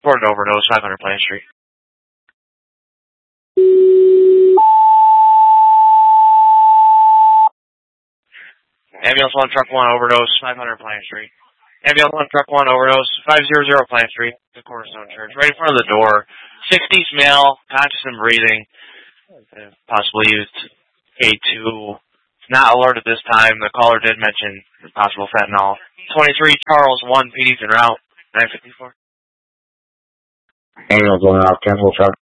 Reported overdose, 500 Plant Street. Ambulance 1, Truck 1, overdose, 500 Plant Street. Ambulance 1, Truck 1, overdose, 500 Plant Street, the Cornerstone Church. Right in front of the door. 60s male, conscious and breathing. Possibly used A2. Not alert at this time. The caller did mention possible fentanyl. 23 Charles 1, PD's en route. 954. Ambulance 1 out, cancel truck.